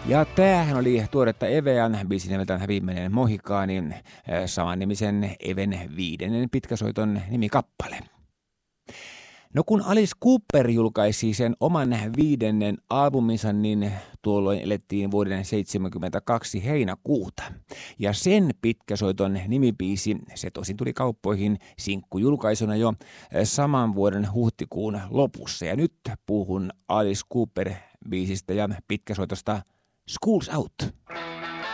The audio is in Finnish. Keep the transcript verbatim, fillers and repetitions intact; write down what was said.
Ja tämähän oli tuoretta Evean biisin nimeltään Viimeinen Mohikaani, samannimisen Even viidennen pitkäsoiton nimikappale. No kun Alice Cooper julkaisi sen oman viidennen albuminsa, niin tuolloin elettiin vuoden seitsemänkymmentäkaksi heinäkuuta. Ja sen pitkäsoiton nimibiisi, se tosin tuli kauppoihin sinkkujulkaisuna jo saman vuoden huhtikuun lopussa. Ja nyt puhun Alice Cooper biisistä ja pitkäsoitosta School's Out.